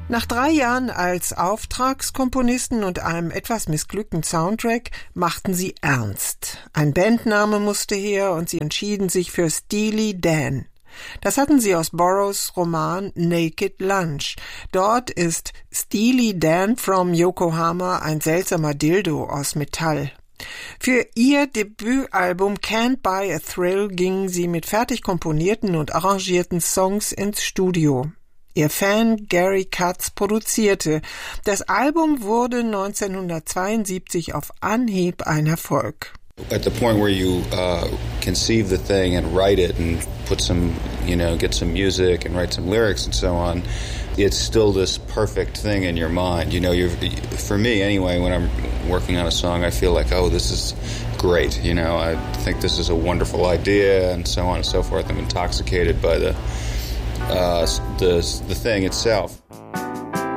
Nach 3 Jahren als Auftragskomponisten und einem etwas missglückten Soundtrack machten sie ernst. Ein Bandname musste her und sie entschieden sich für Steely Dan. Das hatten sie aus Burroughs Roman Naked Lunch. Dort ist Steely Dan from Yokohama ein seltsamer Dildo aus Metall. Für ihr Debütalbum Can't Buy a Thrill gingen sie mit fertig komponierten und arrangierten Songs ins Studio. Ihr Fan Gary Katz produzierte. Das Album wurde 1972 auf Anhieb ein Erfolg. At the point where you conceive the thing and write it and put some, get some music and write some lyrics and so on, it's still this perfect thing in your mind. For me anyway, when I'm working on a song, I feel like, oh, this is great. I think this is a wonderful idea and so on and so forth. I'm intoxicated by the thing itself.